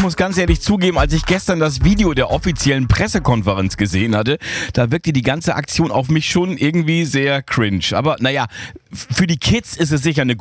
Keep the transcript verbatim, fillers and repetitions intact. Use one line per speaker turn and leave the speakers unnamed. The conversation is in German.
muss ganz ehrlich zugeben, als ich gestern das Video der offiziellen Pressekonferenz gesehen hatte, da wirkte die ganze Aktion auf mich schon irgendwie sehr cringe. Aber naja, für die Kids ist es sicher eine